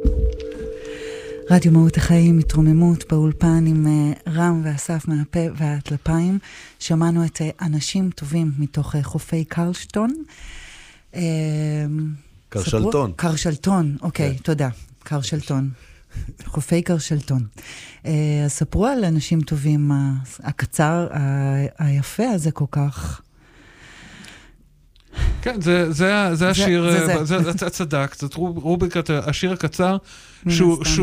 רדיו מהות החיים, התרוממות באולפן עם רם ואסף מהפה והטלפיים. שמענו את אנשים טובים מתוך חופי קרלשטון. קרשלטון. קרשלטון, אוקיי, תודה. קרשלטון. חופי קרשלטון. אז ספרו על אנשים טובים, הקצר, היפה הזה כל כך. כן, זה השיר, זה צדק, זאת רוביקת השיר הקצר, שהוא